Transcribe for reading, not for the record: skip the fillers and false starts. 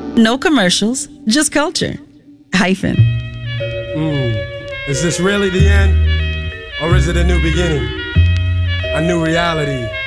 No commercials, just culture. Hyphen. Is this really the end? Or is it a new beginning? A new reality?